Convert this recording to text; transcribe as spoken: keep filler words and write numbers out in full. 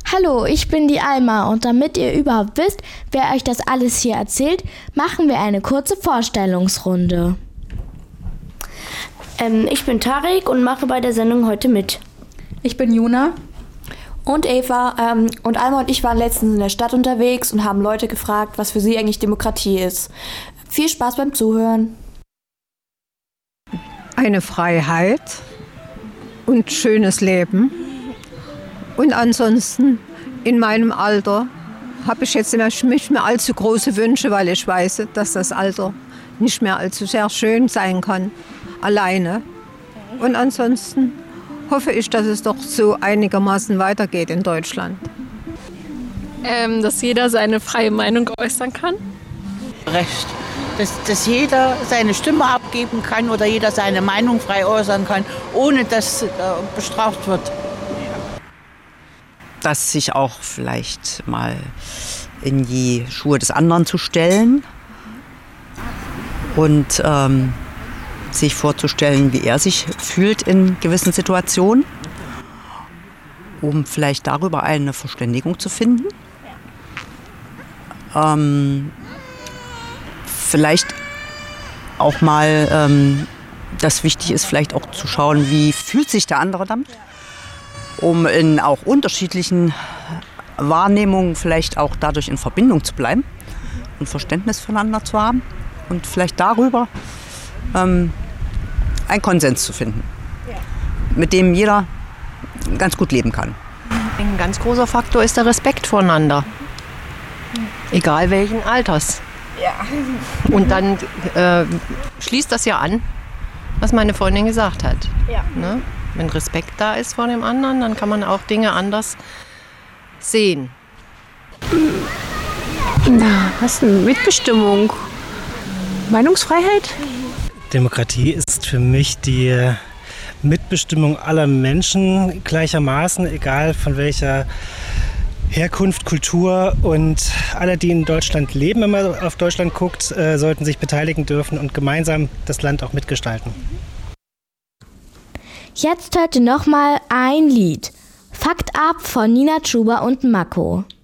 Hallo, ich bin die Alma und damit ihr überhaupt wisst, wer euch das alles hier erzählt, machen wir eine kurze Vorstellungsrunde. Ähm, ich bin Tarek und mache bei der Sendung heute mit. Ich bin Juna. Und Eva. Ähm, und Alma und ich waren letztens in der Stadt unterwegs und haben Leute gefragt, was für sie eigentlich Demokratie ist. Viel Spaß beim Zuhören. Eine Freiheit und schönes Leben. Und ansonsten, in meinem Alter, habe ich jetzt nicht mehr allzu große Wünsche, weil ich weiß, dass das Alter nicht mehr allzu sehr schön sein kann, alleine. Und ansonsten hoffe ich, dass es doch so einigermaßen weitergeht in Deutschland. Ähm, dass jeder seine freie Meinung äußern kann. Recht. Dass, dass jeder seine Stimme abgeben kann oder jeder seine Meinung frei äußern kann, ohne dass äh, bestraft wird. Dass sich auch vielleicht mal in die Schuhe des anderen zu stellen und ähm, sich vorzustellen, wie er sich fühlt in gewissen Situationen, um vielleicht darüber eine Verständigung zu finden. Ähm, vielleicht auch mal, ähm, das wichtig ist, vielleicht auch zu schauen, wie fühlt sich der andere damit, um in auch unterschiedlichen Wahrnehmungen vielleicht auch dadurch in Verbindung zu bleiben und Verständnis füreinander zu haben und vielleicht darüber ähm, einen Konsens zu finden, mit dem jeder ganz gut leben kann. Ein ganz großer Faktor ist der Respekt voreinander, egal welchen Alters. Ja. Und dann äh, schließt das ja an, was meine Freundin gesagt hat. Ja. Ne? Wenn Respekt da ist vor dem anderen, dann kann man auch Dinge anders sehen. Na, was denn? Mitbestimmung? Meinungsfreiheit? Demokratie ist für mich die Mitbestimmung aller Menschen gleichermaßen, egal von welcher Herkunft, Kultur, und alle, die in Deutschland leben, wenn man auf Deutschland guckt, äh, sollten sich beteiligen dürfen und gemeinsam das Land auch mitgestalten. Jetzt hört ihr nochmal ein Lied. Fakt ab von Nina Chuba und Mako.